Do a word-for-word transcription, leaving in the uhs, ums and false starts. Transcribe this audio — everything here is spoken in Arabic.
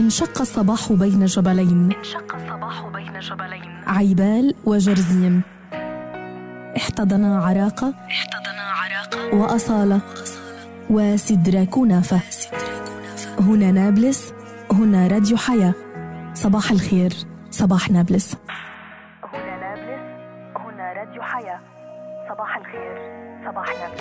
انشق الصباح بين جبلين انشق الصباح بين جبلين عيبال وجرزيم. احتضنا عراقة احتضنا عراقة وأصالة وسدرا كنافة. هنا نابلس، هنا راديو حياة. صباح الخير، صباح نابلس. هنا نابلس، هنا راديو حياة. صباح الخير، صباح نابلس.